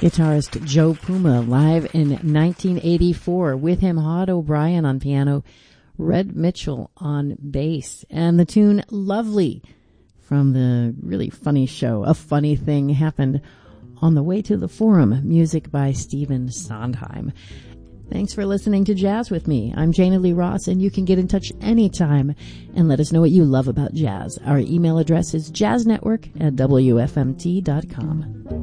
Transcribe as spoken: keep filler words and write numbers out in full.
Guitarist Joe Puma live in nineteen eighty-four. With him, Hod O'Brien on piano, Red Mitchell on bass, and the tune Lovely from the really funny show A Funny Thing Happened on the Way to the Forum, music by Stephen Sondheim. Thanks for listening to Jazz with me. I'm Jana Lee Ross, and you can get in touch anytime and let us know what you love about jazz. Our email address is jazznetwork at w f m t dot com.